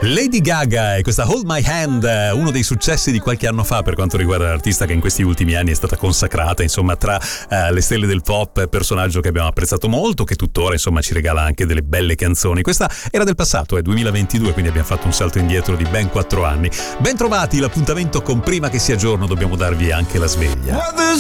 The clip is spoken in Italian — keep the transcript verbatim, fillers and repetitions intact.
Lady Gaga e questa Hold My Hand, uno dei successi di qualche anno fa per quanto riguarda l'artista che in questi ultimi anni è stata consacrata, insomma, tra uh, le stelle del pop, personaggio che abbiamo apprezzato molto, che tuttora, insomma, ci regala anche delle belle canzoni. Questa era del passato, è duemilaventidue, quindi abbiamo fatto un salto indietro di ben quattro anni. Ben trovati, l'appuntamento con Prima che sia giorno, dobbiamo darvi anche la sveglia.